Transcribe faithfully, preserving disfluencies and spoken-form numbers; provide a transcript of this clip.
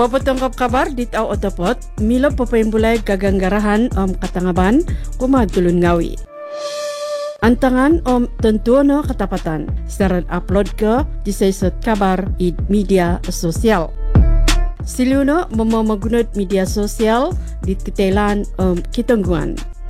Papatangkap kabar di tau otopot, milo papaimbulay gaganggarahan om katangaban, kumadulun ngawi. Antangan om tentuano ketapatan, secara upload ke di sesat kabar di media sosial. Siluno memamagunat media sosial di titelan om kitungguan.